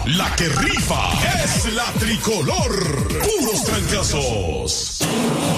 La que rifa es la tricolor. Puros trancazos.